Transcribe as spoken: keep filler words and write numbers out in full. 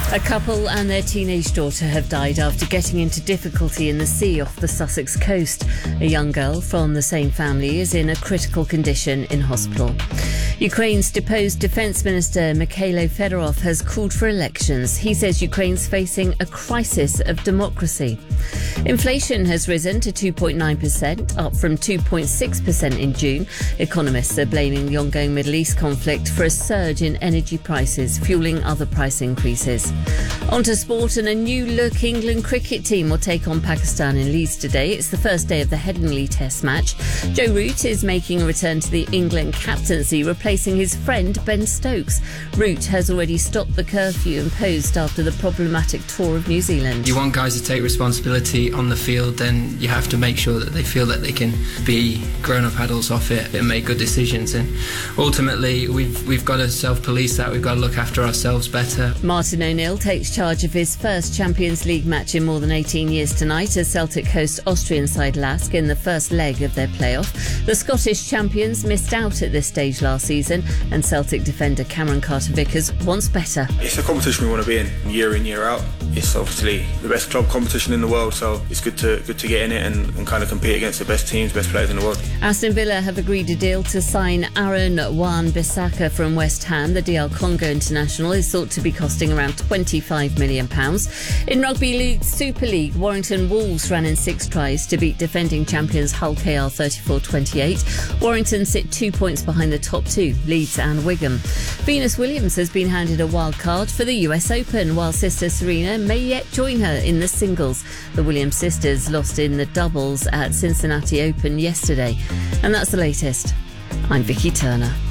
A couple and their teenage daughter have died after getting into difficulty in the sea off the Sussex coast. A young girl from the same family is in a critical condition in hospital. Ukraine's deposed Defence Minister Mikhailo Fedorov has called for elections. He says Ukraine's facing a crisis of democracy. Inflation has risen to two point nine percent, up from two point six percent in June. Economists are blaming the ongoing Middle East conflict for a surge in energy prices, fuelling other price increases. On to sport, and a new-look England cricket team will take on Pakistan in Leeds today. It's the first day of the Headingley Test match. Joe Root is making a return to the England captaincy, replacing his friend Ben Stokes. Root has already stopped the curfew imposed after the problematic tour of New Zealand. You want guys to take responsibility on the field, then you have to make sure that they feel that they can be grown-up adults off it and make good decisions. And ultimately, we've we've got to self-police that. We've got to look after ourselves better. Martin O'Neill takes charge of his first Champions League match in more than eighteen years tonight as Celtic host Austrian side Lask in the first leg of their playoff. The Scottish champions missed out at this stage last season, and Celtic defender Cameron Carter-Vickers wants better. It's a competition we want to be in year in, year out. It's obviously the best club competition in the world, so it's good to good to get in it and, and kind of compete against the best teams, best players in the world. Aston Villa have agreed a deal to sign Aaron Wan-Bissaka from West Ham. The D R Congo international is thought to be costing around twenty-five million pounds. In Rugby League Super League, Warrington Wolves ran in six tries to beat defending champions Hull K R thirty-four twenty-eight. Warrington sit two points behind the top two, Leeds and Wigan. Venus Williams has been handed a wild card for the U S Open, while sister Serena may yet join her in the singles. The Williams sisters lost in the doubles at Cincinnati Open yesterday. And that's the latest. I'm Vicky Turner.